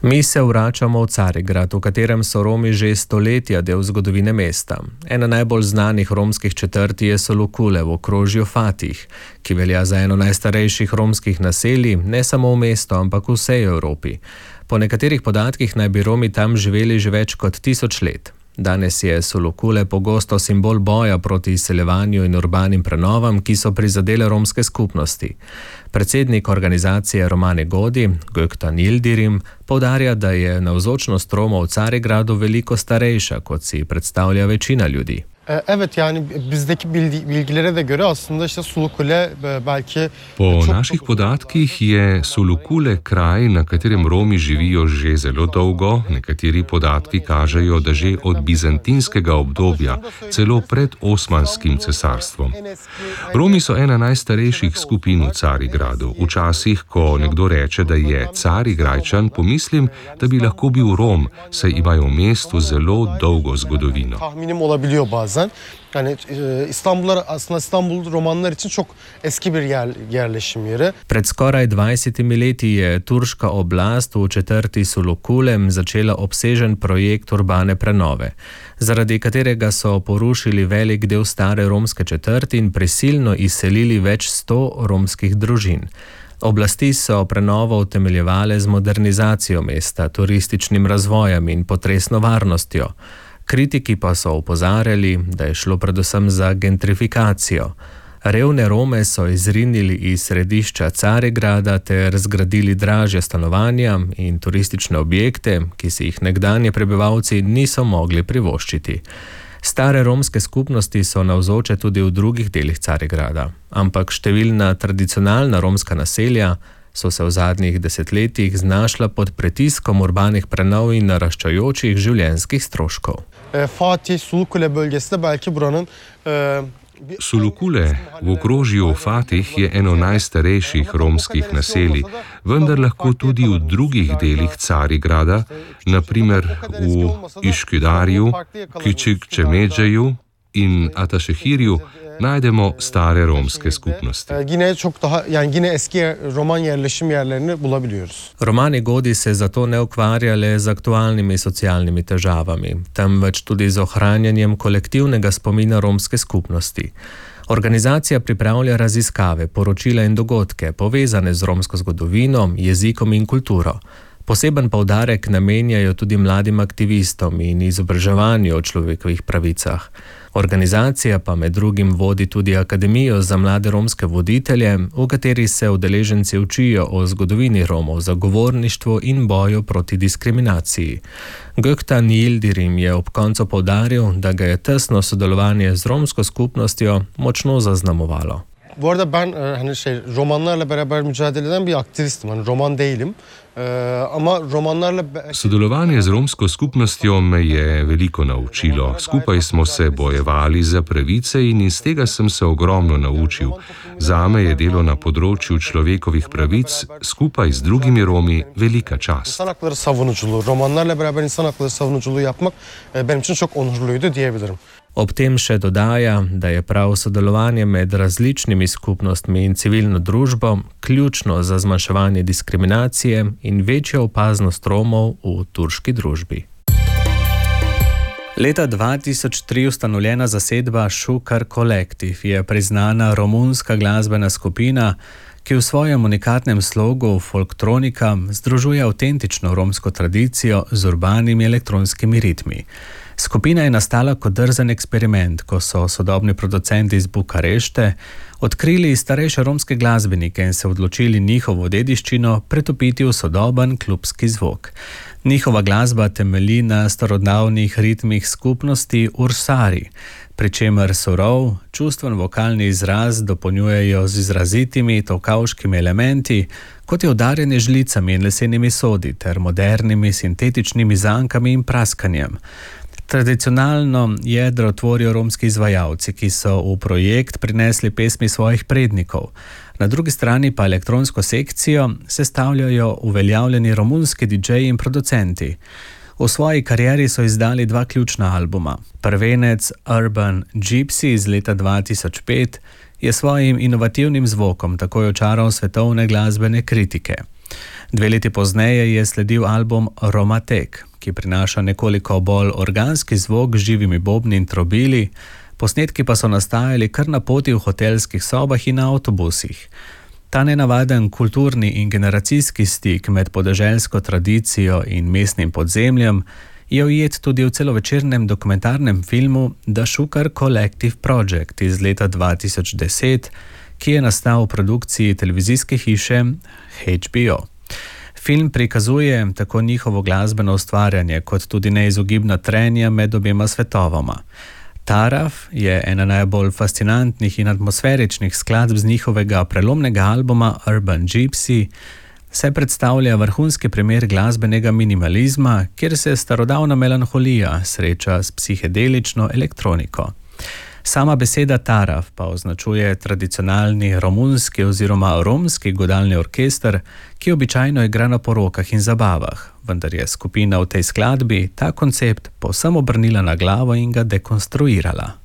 Mi se vračamo v Carigrad, v katerem so Romi že stoletja del zgodovine mesta. Ena najbolj znanih romskih četrti je Solukule v okrožju Fatih, ki velja za eno najstarejših romskih naselij, ne samo v mestu, ampak v vsej Evropi. Po nekaterih podatkih naj bi Romi tam živeli že več kot 1000 let. Danes je Solukule pogosto simbol boja proti izseljevanju in urbanim prenovam, ki so prizadele romske skupnosti. Predsednik organizacije Romane Godi, Gökhan Yildirim, poudarja, da je navzočnost Romov v Carigradu veliko starejša, kot si predstavlja večina ljudi. Evet, yani bizdeki bilgilere de göre aslında işte Sulukule belki... Po naših podatkih je Solukule kraj, na katerem Romi živijo že zelo dolgo. Nekateri podatki kažejo, da že od bizantinskega obdobja, celo pred Osmanskim cesarstvom. Romi so ena najstarejših skupin v Carigradu. Včasih, ko nekdo reče, da je Carigrajčan, pomislim, da bi lahko bil Rom, saj imajo v mestu zelo dolgo zgodovino. Tahminim olabiliyor bazen. Yani İstanbul romanlar için çok eski bir yerleşim yeri. Pred skoraj 20 leti je turška oblast v četrti Sulukulem začela obsežen projekt urbane prenove, zaradi katerega so porušili velik del stare romske četrti in prisilno izselili več 100 romskih družin. Oblasti so prenovo utemeljevale z modernizacijo mesta, turističnim razvojem in potresno varnostjo. Kritiki pa so opozarjali, da je šlo predvsem za gentrifikacijo. Revne Rome so izrinili iz središča Carigrada ter zgradili dražja stanovanja in turistične objekte, ki si jih nekdanje prebivalci niso mogli privoščiti. Stare romske skupnosti so navzoče tudi v drugih delih Carigrada, ampak številna tradicionalna romska naselja so se v zadnjih desetletjih znašla pod pritiskom urbanih prenov in naraščajočih življenjskih stroškov. Fatih, Sulukule bölgesinde belki buranın... Solukule v okrožju Fatih je eno najstarejših romskih naselij, vendar lahko tudi v drugih delih Carigrada, naprimer v Üsküdarju, Küçükçekmeceju in Ataşehirju, najdemo stare romske skupnosti. Yine eski roman yerleşim yerlerini bulabiliyoruz. Romane Godi se zato ne ukvarja le z aktualnimi socialnimi težavami, temveč tudi z ohranjanjem kolektivnega spomina romske skupnosti. Organizacija pripravlja raziskave, poročila in dogodke, povezane z romsko zgodovino, jezikom in kulturo. Poseben poudarek namenjajo tudi mladim aktivistom in izobraževanju o človekovih pravicah. Organizacija pa med drugim vodi tudi Akademijo za mlade romske voditelje, v kateri se udeleženci učijo o zgodovini Romov, zagovorništvu in boju proti diskriminaciji. Gökhan Yildirim je ob koncu poudaril, da ga je tesno sodelovanje z romsko skupnostjo močno zaznamovalo. Bu arada ben romanlarla beraber mücadele eden bir aktivistim. Roman değilim. Ama romanlarla... Sodelovanje z romsko skupnostjo me je veliko naučilo. Skupaj smo se bojevali za pravice in iz tega sem se ogromno naučil. Zame je delo na področju človekovih pravic skupaj z drugimi Romi velika čast. İnsan hakları savunuculuğu, romanlarla beraber insan hakları savunuculuğu yapmak benim için çok onurluydu diyebilirim. Ob tem še dodaja, da je prav sodelovanje med različnimi skupnostmi in civilno družbo ključno za zmanjševanje diskriminacije in večjo opaznost Romov v turški družbi. Leta 2003 ustanovljena zasedba Šukar Kolektiv je priznana romunska glasbena skupina, ki v svojem unikatnem slogu folktronika združuje avtentično romsko tradicijo z urbanimi elektronskimi ritmi. Skupina je nastala kot drzen eksperiment, ko so sodobni producenti iz Bukarešte odkrili starejše romske glasbenike in se odločili njihovo dediščino pretopiti v sodoben klubski zvok. Njihova glasba temelji na starodavnih ritmih skupnosti Ursari, pri čemer surov, čustven vokalni izraz dopolnjujejo z izrazitimi tolkavškimi elementi, kot je udarjanje žlicami in lesenimi sodi ter modernimi sintetičnimi zankami in praskanjem. Tradicionalno jedro tvorijo romski izvajalci, ki so v projekt prinesli pesmi svojih prednikov. Na drugi strani pa elektronsko sekcijo sestavljajo uveljavljeni romunski DJ-ji in producenti. V svoji karieri so izdali 2 ključna albuma. Prvenec Urban Gypsy iz leta 2005 je svojim inovativnim zvokom takoj očaral svetovne glasbene kritike. 2 leti pozneje je sledil album Romatek, ki prinaša nekoliko bolj organski zvok z živimi bobni in trobili, posnetki pa so nastajali kar na poti v hotelskih sobah in na avtobusih. Ta nenavaden kulturni in generacijski stik med podeželsko tradicijo in mestnim podzemljem je ujet tudi v celovečernem dokumentarnem filmu The Shukar Collective Project iz leta 2010, ki je nastal v produkciji televizijske hiše HBO. Film prikazuje tako njihovo glasbeno ustvarjanje, kot tudi neizogibna trenja med obema svetovoma. Taraf je ena najbolj fascinantnih in atmosferičnih skladb z njihovega prelomnega albuma Urban Gypsy, saj predstavlja vrhunski primer glasbenega minimalizma, kjer se starodavna melanholija sreča s psihedelično elektroniko. Sama beseda taraf pa označuje tradicionalni romunski oziroma romski godalni orkester, ki običajno igra na porokah in zabavah, vendar je skupina v tej skladbi ta koncept povsem obrnila na glavo in ga dekonstruirala.